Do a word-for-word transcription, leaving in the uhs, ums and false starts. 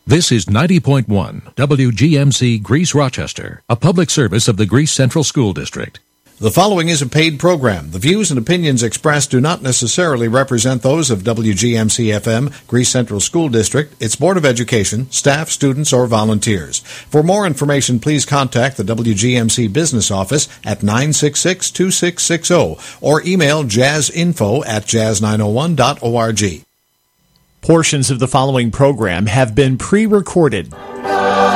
This is ninety point one W G M C Greece Rochester, a public service of the Greece Central School District. The following is a paid program. The views and opinions expressed do not necessarily represent those of W G M C F M, Greece Central School District, its Board of Education, staff, students, or volunteers. For more information, please contact the W G M C Business Office at nine six six, two six six zero or email jazzinfo at jazz nine oh one dot org. Portions of the following program have been pre-recorded.